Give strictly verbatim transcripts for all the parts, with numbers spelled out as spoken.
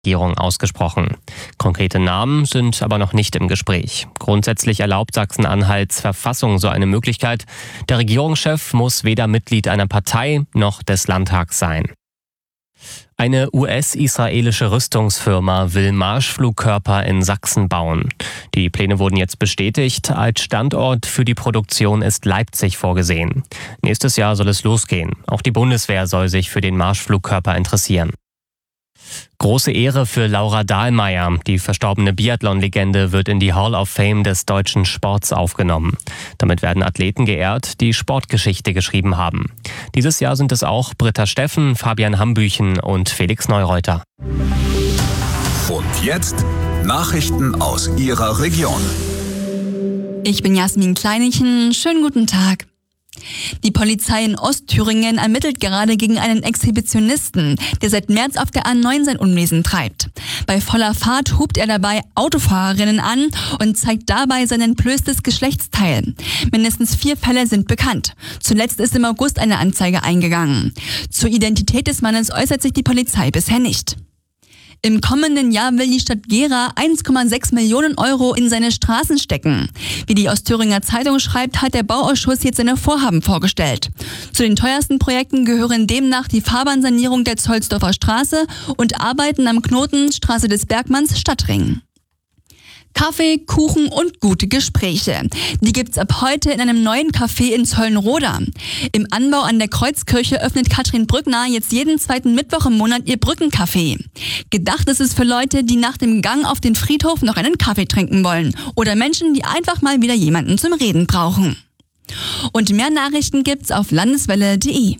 Regierung ausgesprochen. Konkrete Namen sind aber noch nicht im Gespräch. Grundsätzlich erlaubt Sachsen-Anhalts Verfassung so eine Möglichkeit. Der Regierungschef muss weder Mitglied einer Partei noch des Landtags sein. Eine U S-israelische Rüstungsfirma will Marschflugkörper in Sachsen bauen. Die Pläne wurden jetzt bestätigt. Als Standort für die Produktion ist Leipzig vorgesehen. Nächstes Jahr soll es losgehen. Auch die Bundeswehr soll sich für den Marschflugkörper interessieren. Große Ehre für Laura Dahlmeier. Die verstorbene Biathlon-Legende wird in die Hall of Fame des deutschen Sports aufgenommen. Damit werden Athleten geehrt, die Sportgeschichte geschrieben haben. Dieses Jahr sind es auch Britta Steffen, Fabian Hambüchen und Felix Neureuter. Und jetzt Nachrichten aus Ihrer Region. Ich bin Jasmin Kleinichen. Schönen guten Tag. Die Polizei in Ostthüringen ermittelt gerade gegen einen Exhibitionisten, der seit März auf der A neun sein Unwesen treibt. Bei voller Fahrt hupt er dabei Autofahrerinnen an und zeigt dabei sein entblößtes Geschlechtsteil. Mindestens vier Fälle sind bekannt. Zuletzt ist im August eine Anzeige eingegangen. Zur Identität des Mannes äußert sich die Polizei bisher nicht. Im kommenden Jahr will die Stadt Gera eins Komma sechs Millionen Euro in seine Straßen stecken. Wie die Ostthüringer Zeitung schreibt, hat der Bauausschuss jetzt seine Vorhaben vorgestellt. Zu den teuersten Projekten gehören demnach die Fahrbahnsanierung der Zollsdorfer Straße und Arbeiten am Knoten Straße des Bergmanns Stadtring. Kaffee, Kuchen und gute Gespräche. Die gibt's ab heute in einem neuen Café in Zollenroda. Im Anbau an der Kreuzkirche öffnet Katrin Brückner jetzt jeden zweiten Mittwoch im Monat ihr Brückencafé. Gedacht ist es für Leute, die nach dem Gang auf den Friedhof noch einen Kaffee trinken wollen oder Menschen, die einfach mal wieder jemanden zum Reden brauchen. Und mehr Nachrichten gibt's auf landeswelle punkt de.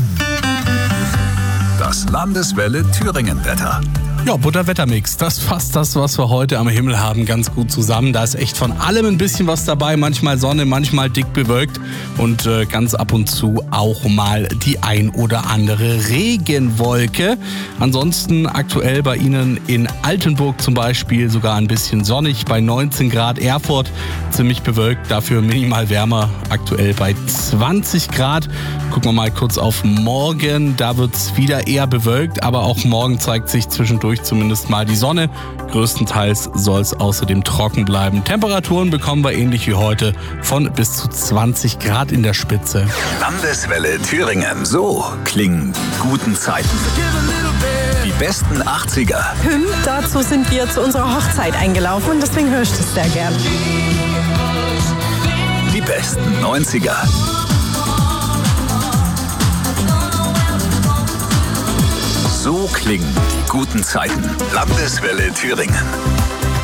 Das Landeswelle Thüringen-Wetter. Ja, Butterwettermix, das fasst das, was wir heute am Himmel haben, ganz gut zusammen. Da ist echt von allem ein bisschen was dabei, manchmal Sonne, manchmal dick bewölkt und äh, ganz ab und zu auch mal die ein oder andere Regenwolke. Ansonsten aktuell bei Ihnen in Altenburg zum Beispiel sogar ein bisschen sonnig, bei neunzehn Grad, Erfurt ziemlich bewölkt, dafür minimal wärmer, aktuell bei zwanzig Grad. Gucken wir mal kurz auf morgen, da wird es wieder eher bewölkt, aber auch morgen zeigt sich zwischendurch zumindest mal die Sonne. Größtenteils soll es außerdem trocken bleiben. Temperaturen bekommen wir ähnlich wie heute von bis zu zwanzig Grad in der Spitze. Landeswelle Thüringen. So klingen die guten Zeiten. Die besten achtziger. Hymn, dazu sind wir zu unserer Hochzeit eingelaufen und deswegen höre ich das sehr gern. Die besten neunziger. So klingen die guten Zeiten. Landeswelle Thüringen.